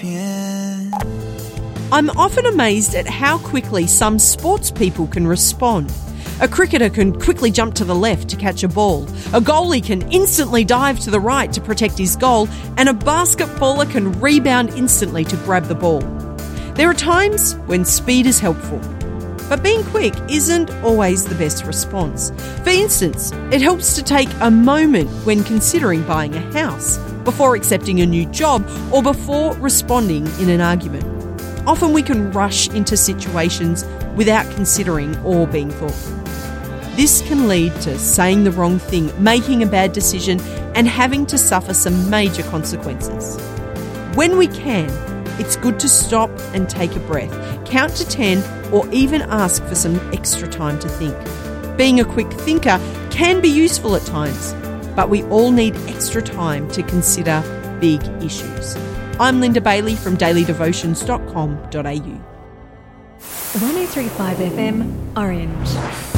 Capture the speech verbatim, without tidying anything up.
I'm often amazed at how quickly some sports people can respond. A cricketer can quickly jump to the left to catch a ball. A goalie can instantly dive to the right to protect his goal. And a basketballer can rebound instantly to grab the ball. There are times when speed is helpful, but being quick isn't always the best response. For instance, it helps to take a moment when considering buying a house, before accepting a new job, or before responding in an argument. Often we can rush into situations without considering or being thoughtful. This can lead to saying the wrong thing, making a bad decision, and having to suffer some major consequences. When we can, it's good to stop and take a breath, count to ten, or even ask for some extra time to think. Being a quick thinker can be useful at times, but we all need extra time to consider big issues. I'm Linda Bailey from daily devotions dot com dot a u. one oh three point five F M, Orange.